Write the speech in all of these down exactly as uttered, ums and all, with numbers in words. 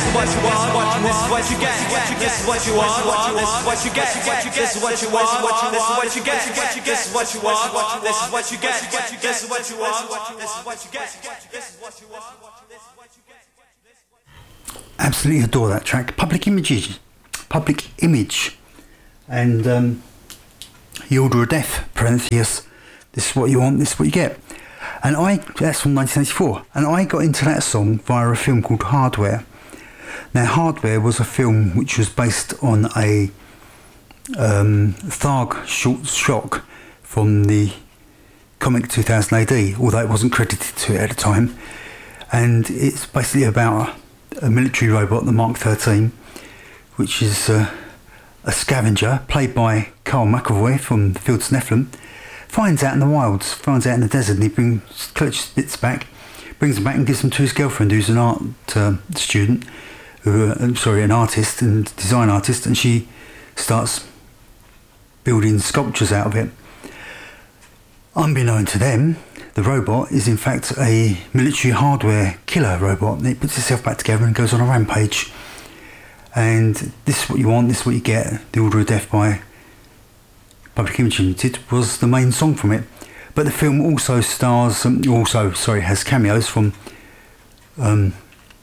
This is what you want. This is what you get. This is what you want. This is what you get. This is what you want. This is what you get. This is what you want. This is what you get. This is what you want. This is what you get. This is what you want. This is what you get. Absolutely adore that track. Public Images, Public Image, and um, The Order of Death. Parentheus. This is what you want. This is what you get. And I, that's from nineteen eighty-four, and I got into that song via a film called Hardware. Now, Hardware was a film which was based on a um, Tharg short shock from the comic two thousand A D, although it wasn't credited to it at the time. And it's basically about a, a military robot, the Mark thirteen, which is uh, a scavenger, played by Carl McAvoy from the Fields of Nephilim. Finds out in the wilds, finds out in the desert, and he brings, collects bits back, brings them back and gives them to his girlfriend, who's an art uh, student, who, uh, I'm sorry, an artist and design artist, and she starts building sculptures out of it. Unbeknown to them, the robot is in fact a military hardware killer robot, and it puts itself back together and goes on a rampage. And This is what you want, this is what you get. The Order of Death by Public Image Limited was the main song from it, but the film also stars, um, also sorry, has cameos from um,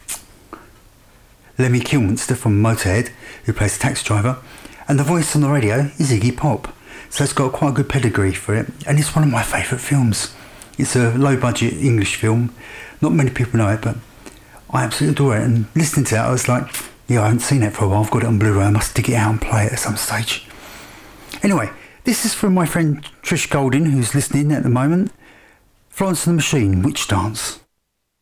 Lemmy Kilminster from Motorhead, who plays the taxi driver, and the voice on the radio is Iggy Pop. So it's got quite a good pedigree for it, and it's one of my favourite films. It's a low-budget English film. Not many people know it, but I absolutely adore it. And listening to it, I was like, yeah, I haven't seen it for a while. I've got it on Blu-ray. I must dig it out and play it at some stage. Anyway. This is from my friend Trish Golding, who's listening at the moment. Florence and the Machine, Witch Dance.